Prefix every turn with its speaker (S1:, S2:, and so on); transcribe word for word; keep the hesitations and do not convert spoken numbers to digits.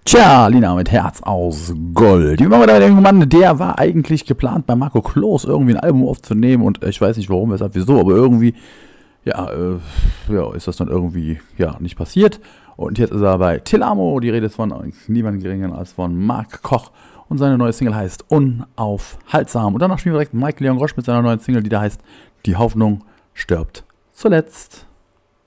S1: Tja, Lina mit Herz aus Gold. Wie machen wir da den Mann? Der war eigentlich geplant, bei Marco Kloß irgendwie ein Album aufzunehmen und ich weiß nicht warum, weshalb, wieso, aber irgendwie, ja, äh, ja, ist das dann irgendwie, ja, nicht passiert. Und jetzt ist er bei Till Amo, die Rede ist von niemand geringeren als von Marc Koch und seine neue Single heißt Unaufhaltsam. Und danach spielen wir direkt Mike Leon Grosch mit seiner neuen Single, die da heißt Die Hoffnung stirbt zuletzt.